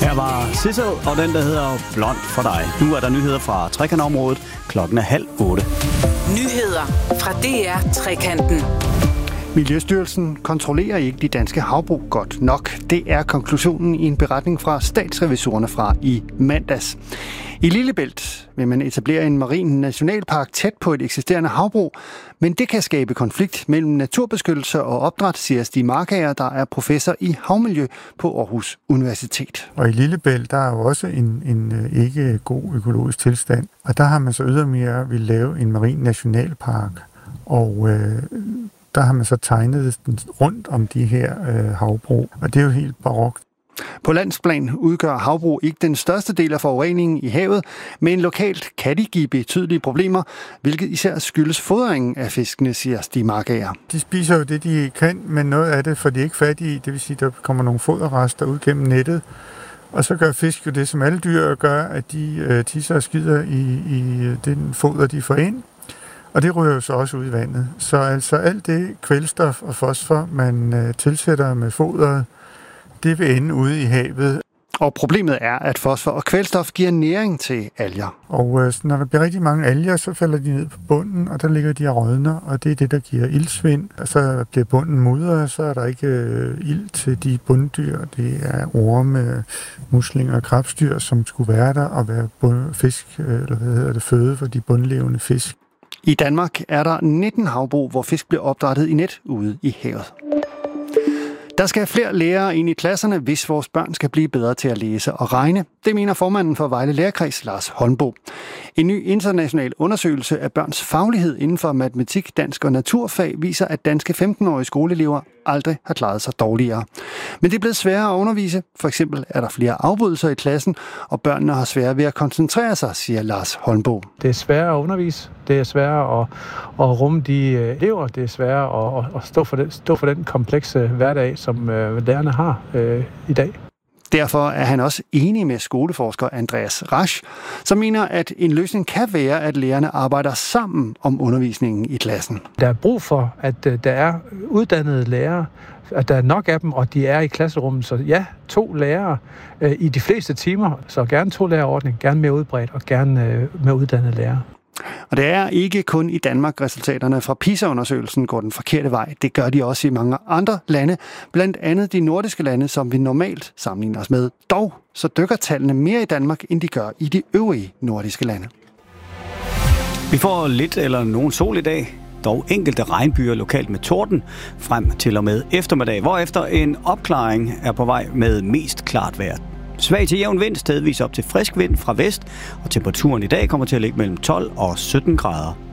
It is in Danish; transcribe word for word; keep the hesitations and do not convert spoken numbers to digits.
Her var Sissel og den, der hedder Blond for dig. Nu er der nyheder fra trekantområdet. Klokken er halv otte. Nyheder fra D R Trekanten. Miljøstyrelsen kontrollerer ikke de danske havbrug godt nok. Det er konklusionen i en beretning fra statsrevisorerne fra i mandags. I Lillebælt vil man etablere en marin nationalpark tæt på et eksisterende havbrug, men det kan skabe konflikt mellem naturbeskyttelse og opdræt, siger Stig Markager, der er professor i havmiljø på Aarhus Universitet. Og i Lillebælt, der er jo også en, en ikke god økologisk tilstand, og der har man så ydermere vil lave en marin nationalpark, og øh, der har man så tegnet rundt om de her øh, havbrug, og det er jo helt barokt. På landsplan udgør havbrug ikke den største del af forureningen i havet, men lokalt kan de give betydelige problemer, hvilket især skyldes fodringen af fiskene, siger Stig Markager. De spiser jo det, de kan, men noget af det får de ikke fat i, det vil sige, der kommer nogle foderrester ud gennem nettet, og så gør fisk jo det, som alle dyr gør, at de øh, tisser og skider i, i den foder, de får ind. Og det ryger jo så også ud i vandet. Så altså alt det kvælstof og fosfor, man øh, tilsætter med foderet, det vil ende ude i havet. Og problemet er, at fosfor og kvælstof giver næring til alger. Og øh, når der bliver rigtig mange alger, så falder de ned på bunden, og der ligger de og rådner, og det er det, der giver iltsvind. Og så bliver bunden mudret, så er der ikke øh, ild til de bunddyr. Det er orme, muslinger og krebsdyr, som skulle være der og være bund- fisk, eller hvad hedder det, føde for de bundlevende fisk. I Danmark er der nitten havbrug, hvor fisk bliver opdrættet i net ude i havet. Der skal flere lærere ind i klasserne, hvis vores børn skal blive bedre til at læse og regne. Det mener formanden for Vejle Lærerkreds, Lars Holmbo. En ny international undersøgelse af børns faglighed inden for matematik, dansk og naturfag viser, at danske femten-årige skoleelever aldrig har klaret sig dårligere. Men det er blevet sværere at undervise. For eksempel er der flere afbrydelser i klassen, og børnene har sværere ved at koncentrere sig, siger Lars Holmbo. Det er sværere at undervise. Det er sværere at, at rumme de elever. Det er sværere at, at stå, for den, stå for den komplekse hverdag, som øh, lærerne har øh, i dag. Derfor er han også enig med skoleforsker Andreas Rasch, som mener, at en løsning kan være, at lærerne arbejder sammen om undervisningen i klassen. Der er brug for, at der er uddannede lærere, at der er nok af dem, og de er i klasserummet. Så ja, to lærere øh, i de fleste timer, så gerne to lærerordning, gerne mere udbredt og gerne øh, med uddannede lærere. Og det er ikke kun i Danmark, resultaterne fra PISA-undersøgelsen går den forkerte vej. Det gør de også i mange andre lande, blandt andet de nordiske lande, som vi normalt sammenligner os med. Dog så dykker tallene mere i Danmark, end de gør i de øvrige nordiske lande. Vi får lidt eller nogen sol i dag, dog enkelte regnbyer lokalt med torden frem til og med eftermiddag, hvorefter en opklaring er på vej med mest klart vejr. Svag til jævn vind, stedvis op til frisk vind fra vest, og temperaturen i dag kommer til at ligge mellem tolv og sytten grader.